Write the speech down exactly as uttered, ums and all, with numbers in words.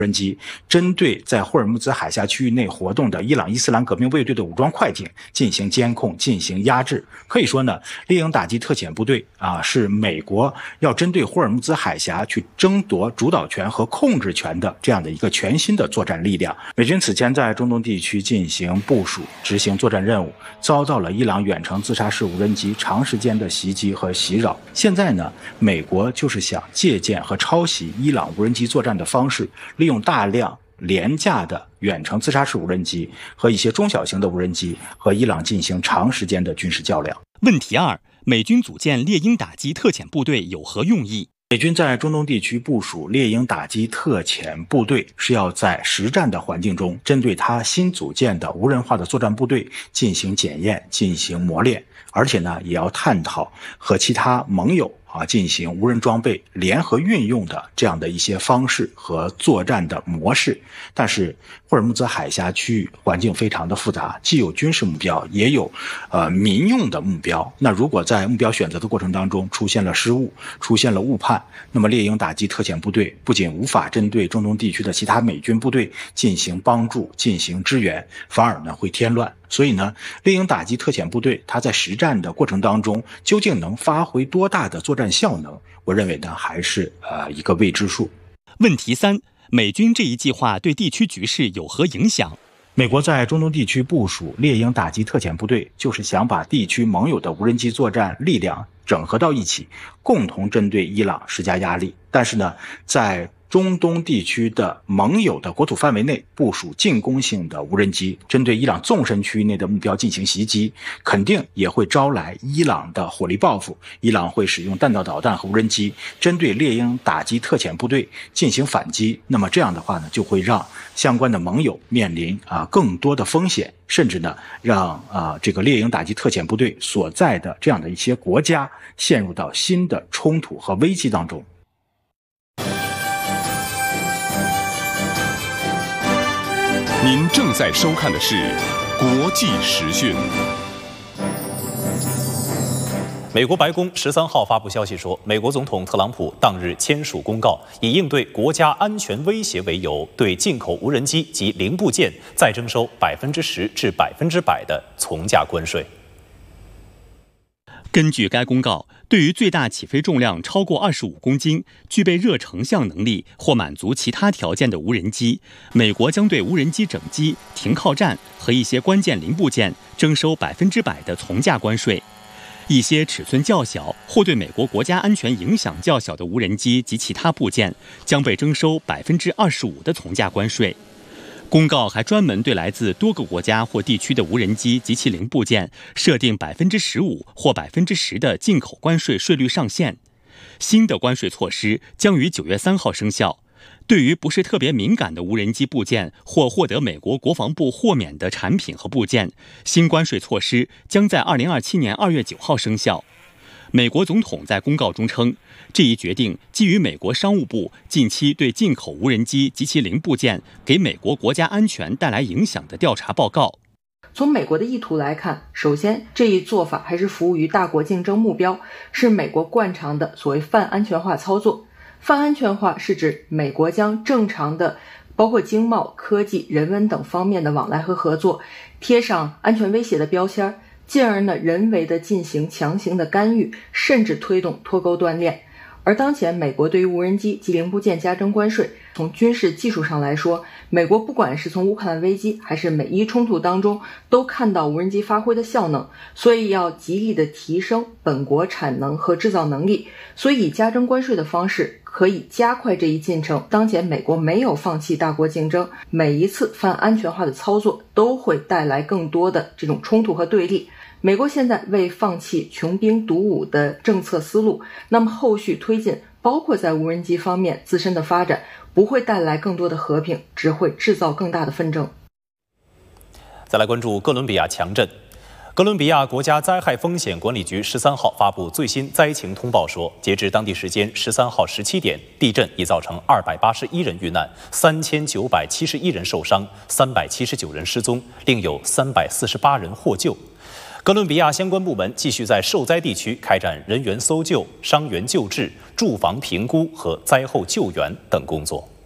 无人机针对在霍尔木兹海峡区域内活动的伊朗伊斯兰革命卫队的武装快艇进行监控、进行压制。可以说呢，猎鹰打击特遣部队啊，是美国要针对霍尔木兹海峡去争夺主导权和控制权的这样的一个全新的作战力量。美军此前在中东地区进行部署、执行作战任务，遭到了伊朗远程自杀式无人机长时间的袭击和袭扰。现在呢，美国就是想借鉴和抄袭伊朗无人机作战的方式，利用大量廉价的远程自杀式无人机和一些中小型的无人机和伊朗进行长时间的军事较量。 问题二：美军组建猎鹰打击特遣部队有何用意？ 美军在中东地区部署猎鹰打击特遣部队，是要在实战的环境中，针对他新组建的无人化的作战部队进行检验、进行磨练，而且呢，也要探讨和其他盟友啊进行无人装备联合运用的这样的一些方式和作战的模式。但是霍尔木兹海峡区域环境非常的复杂，既有军事目标，也有呃民用的目标。那如果在目标选择的过程当中出现了失误，出现了误判，那么猎鹰打击特遣部队不仅无法针对中东地区的其他美军部队进行帮助、进行支援，反而呢会添乱。所以呢，猎鹰打击特遣部队它在实战的过程当中究竟能发挥多大的作战效能，我认为呢还是呃一个未知数。 问题三：美军这一计划对地区局势有何影响？ 美国在中东地区部署猎鹰打击特遣部队，就是想把地区盟友的无人机作战力量整合到一起，共同针对伊朗施加压力。但是呢，在中东地区的盟友的国土范围内部署进攻性的无人机，针对伊朗纵深区域内的目标进行袭击，肯定也会招来伊朗的火力报复。伊朗会使用弹道导弹和无人机针对猎鹰打击特遣部队进行反击。那么这样的话呢，就会让相关的盟友面临啊更多的风险，甚至呢让啊这个猎鹰打击特遣部队所在的这样的一些国家陷入到新的冲突和危机当中。 您正在收看的是国际时讯。 美国白宫十三号发布消息说，美国总统特朗普当日签署公告，以应对国家安全威胁为由，对进口无人机及零部件再征收百分之十至百分之百的从价关税。 根据该公告，对于最大起飞重量超过二十五公斤、具备热成像能力或满足其他条件的无人机，美国将对无人机整机、停靠站和一些关键零部件征收百分之百的从价关税。一些尺寸较小或对美国国家安全影响较小的无人机及其他部件将被征收百分之二十五的从价关税。公告还专门对来自多个国家或地区的无人机及其零部件设定百分之十五或百分之十的进口关税税率上限。新的关税措施将于九月三号生效。对于不是特别敏感的无人机部件或获得美国国防部豁免的产品和部件，新关税措施将在二零二七年二月九号生效。美国总统在公告中称，这一决定基于美国商务部近期对进口无人机及其零部件给美国国家安全带来影响的调查报告。 从美国的意图来看，首先这一做法还是服务于大国竞争目标，是美国惯常的所谓泛安全化操作。泛安全化是指美国将正常的包括经贸、科技、人文等方面的往来和合作贴上安全威胁的标签，进而呢人为的进行强行的干预，甚至推动脱钩断链。而当前美国对于无人机及零部件加征关税，从军事技术上来说，美国不管是从乌克兰危机还是美伊冲突当中都看到无人机发挥的效能，所以要极力的提升本国产能和制造能力，所以以加征关税的方式可以加快这一进程。当前美国没有放弃大国竞争，每一次泛安全化的操作都会带来更多的这种冲突和对立。美国现在为放弃穷兵黩武的政策思路，那么后续推进包括在无人机方面自身的发展不会带来更多的和平，只会制造更大的纷争。 再来关注哥伦比亚强震。哥伦比亚国家灾害风险管理局十三号发布最新灾情通报说，截至当地时间十三号十七点，地震已造成二百八十一人遇难，三千九百七十一人受伤，三百七十九人失踪，另有三百四十八人获救。哥伦比亚相关部门继续在受灾地区开展人员搜救、伤员救治、住房评估和灾后救援等工作。